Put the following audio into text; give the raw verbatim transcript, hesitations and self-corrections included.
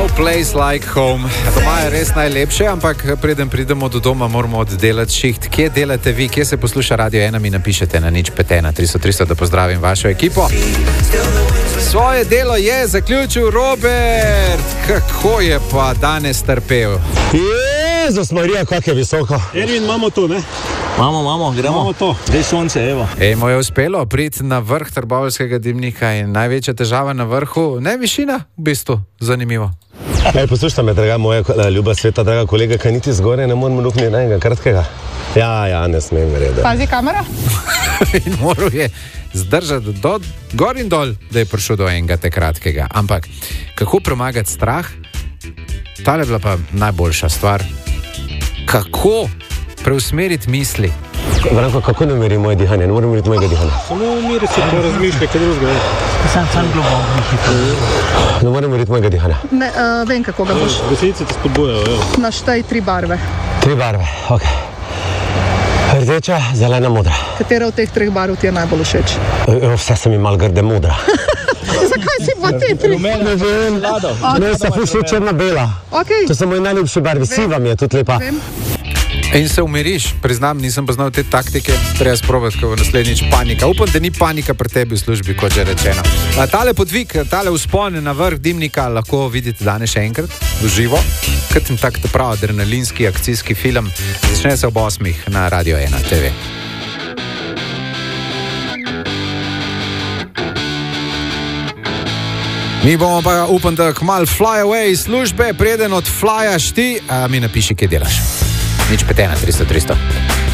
No place like home. Doma je res najlepše, ampak preden pridemo do doma, moramo oddelati šiht. Kje delate vi, kje se posluša Radio ena, mi napišete na nič pet ena tristo tristo, da pozdravim vašo ekipo. Svoje delo je zaključil Robert. Kako je pa danes trpel? Jezus Marija, kak je visoko. Ervin, imamo to, ne? Imamo, imamo, gremo. Imamo to. Zdaj sonce, evo. Ej, mu je uspelo priti na vrh Trbovljskega dimnika in največja težava na vrhu, ne višina, v bistvu, zanimivo. Ej, poslušajte me, draga moja ljuba sveta, draga kolega, kaj niti zgore ne moramo rukniti na enega kratkega. Ja, ja, ne smem verjeti. Pazi kamera. In moral je zdržati do, gor in dol, da je prišel do enega te kratkega. Ampak, kako premagati strah? Tale je bila pa najboljša stvar. Kako preusmeriti misli? Branko, kako ne meri moje dihanje? Ne moram meriti mojega dihanja. Samo miri se, pa razmišljaj, kaj drugega. Sam, sam globoko. Ne moram meriti mojega dihanja. Ne, uh, vem, kako ga boš. Besedice te spodbujajo, evo. Naštaj tri barve. Tri barve, ok. Rdeča, zelena, modra. Katera od teh treh barv ti je najbolj všeč? E, vse sem imel grde modra. Zakaj si pa te tri? Ne vem, ne, se fuši črna-bela. Okay. To so moji najljubši barvi, siva mi je tudi lepa. Vem. In se umiriš, priznam, nisem poznal te taktike, treba sprobati, ko bo naslednjič panika. Upam, da ni panika pri tebi v službi, kot že rečeno. A, tale podvig, tale vzpon na vrh dimnika lahko vidite danes še enkrat, v živo, kot in tak prav adrenalinski akcijski film. Začne se ob osmih na Radio ena te ve. Mi bomo pa, upam, da kmalu fly away iz službe, preden od flyaš ti, a mi napiši, kje delaš. nič pet ena tristo tristo.